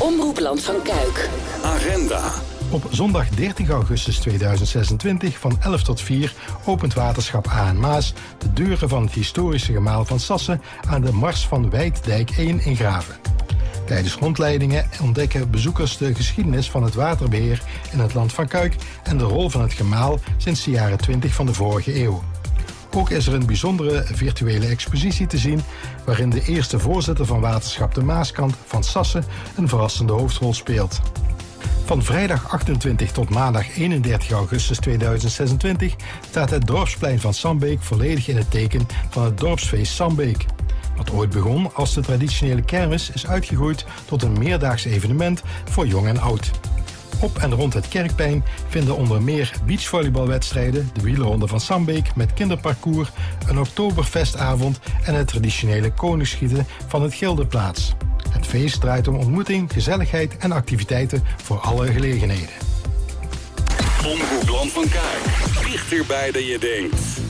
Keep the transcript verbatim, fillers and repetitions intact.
Omroep Land van Kuik. Agenda. Op zondag dertig augustus tweeduizend zesentwintig van elf tot vier opent Waterschap A en Maas de deuren van het historische gemaal van Sassen aan de Mars van Wijtdijk één in Graven. Tijdens rondleidingen ontdekken bezoekers de geschiedenis van het waterbeheer in het Land van Kuik en de rol van het gemaal sinds de jaren twintig van de vorige eeuw. Ook is er een bijzondere virtuele expositie te zien waarin de eerste voorzitter van Waterschap de Maaskant van Sassen een verrassende hoofdrol speelt. Van vrijdag achtentwintig tot maandag eenendertig augustus tweeduizend zesentwintig staat het dorpsplein van Sambeek volledig in het teken van het dorpsfeest Sambeek. Wat ooit begon als de traditionele kermis is uitgegroeid tot een meerdaags evenement voor jong en oud. Op en rond het Kerkplein vinden onder meer beachvolleybalwedstrijden, de wielerronde van Sambeek met kinderparcours, een oktoberfestavond en het traditionele koningsschieten van het Gilde plaats. Het feest draait om ontmoeting, gezelligheid en activiteiten voor alle gelegenheden. Omroep Land van Kuik. Dichterbij dan je denkt.